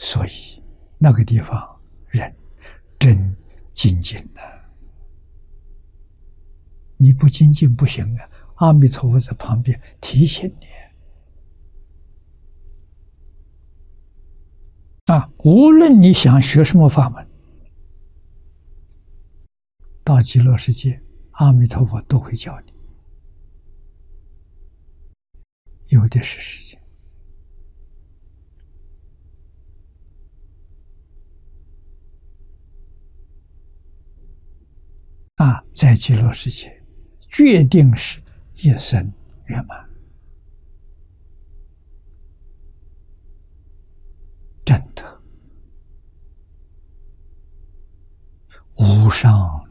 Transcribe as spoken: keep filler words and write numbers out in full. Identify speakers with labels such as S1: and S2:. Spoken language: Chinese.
S1: 所以那个地方人真精进呐、啊！你不精进不行啊！阿弥陀佛在旁边提醒你啊！无论你想学什么法门，到极乐世界，阿弥陀佛都会教你，有的是时间。啊，在极乐世界，决定是一生圆满，真的无上